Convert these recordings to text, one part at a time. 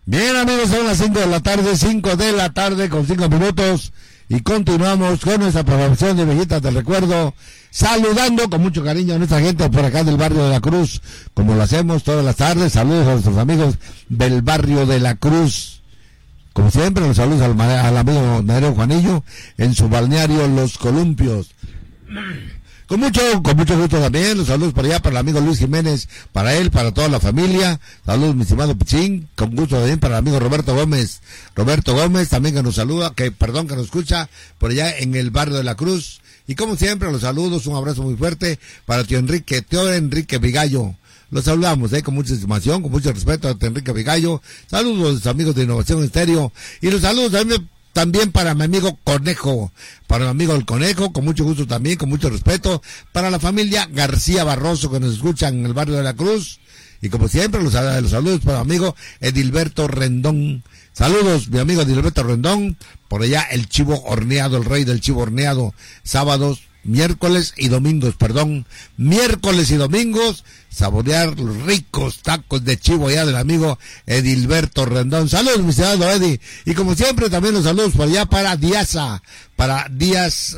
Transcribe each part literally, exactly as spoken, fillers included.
Bien, amigos, son las cinco de la tarde, cinco de la tarde con cinco minutos y continuamos con nuestra programación de Viejitas del Recuerdo, saludando con mucho cariño a nuestra gente por acá del barrio de la Cruz, como lo hacemos todas las tardes. Saludos a nuestros amigos del barrio de la Cruz. Como siempre, los saludos al, al amigo Nereo Juanillo en su balneario Los Columpios. Con mucho, con mucho gusto también, los saludos para allá, para el amigo Luis Jiménez, para él, para toda la familia. Saludos, mi estimado Pichín, con gusto también para el amigo Roberto Gómez. Roberto Gómez también que nos saluda, que perdón, que nos escucha por allá en el barrio de la Cruz. Y como siempre, los saludos, un abrazo muy fuerte para tío Enrique, tío Enrique Vigallo. Los saludamos, eh, con mucha estimación, con mucho respeto a tío Enrique Vigallo. Saludos a los amigos de Innovación Estéreo. Y los saludos también También para mi amigo Conejo, para mi amigo el Conejo, con mucho gusto también, con mucho respeto, para la familia García Barroso que nos escuchan en el barrio de la Cruz, y como siempre los, los saludos para mi amigo Edilberto Rendón. Saludos, mi amigo Edilberto Rendón, por allá el chivo horneado, el rey del chivo horneado, sábados, miércoles y domingos, perdón, miércoles y domingos, saborear los ricos tacos de chivo allá del amigo Edilberto Rendón. Saludos, mi estimado Eddie, y como siempre también los saludos por allá para Diasa, para Díaz,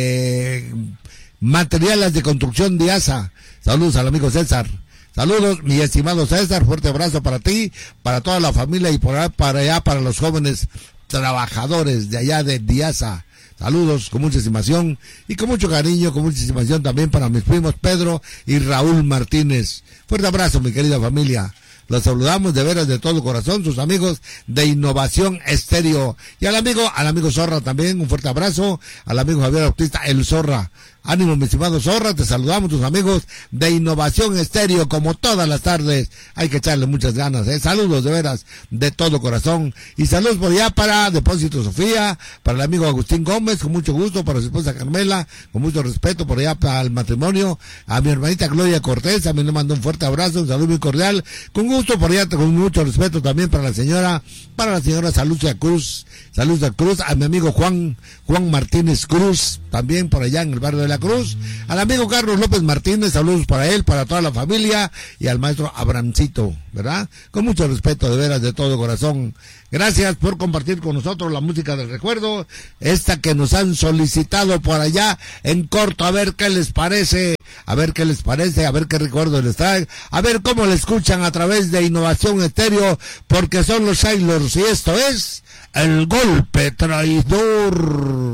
eh, materiales de construcción Diasa. Saludos al amigo César. Saludos, mi estimado César, fuerte abrazo para ti, para toda la familia y por allá, para allá, para los jóvenes trabajadores de allá de Diasa. Saludos con mucha estimación y con mucho cariño, con mucha estimación también para mis primos Pedro y Raúl Martínez. Fuerte abrazo, mi querida familia. Los saludamos de veras de todo corazón, sus amigos de Innovación Estéreo. Y al amigo, al amigo Zorra también, un fuerte abrazo. Al amigo Javier Bautista, el Zorra. Ánimo, mi estimado Zorra, te saludamos, tus amigos de Innovación Estéreo, como todas las tardes. Hay que echarle muchas ganas, ¿eh? Saludos de veras, de todo corazón. Y saludos por allá para Depósito Sofía, para el amigo Agustín Gómez, con mucho gusto, para su esposa Carmela, con mucho respeto por allá para el matrimonio. A mi hermanita Gloria Cortés, a mí le mando un fuerte abrazo, un saludo muy cordial. Con gusto por allá, con mucho respeto también para la señora, para la señora Salucia Cruz, Salucia Cruz, a mi amigo Juan, Juan Martínez Cruz, también por allá en el barrio de la Cruz, al amigo Carlos López Martínez, saludos para él, para toda la familia, y al maestro Abramcito, ¿verdad? Con mucho respeto, de veras, de todo corazón. Gracias por compartir con nosotros la música del recuerdo, esta que nos han solicitado por allá en corto, a ver qué les parece, a ver qué les parece, a ver qué recuerdo les trae, a ver cómo le escuchan a través de Innovación Estéreo, porque son los Sailors, y esto es El Golpe Traidor.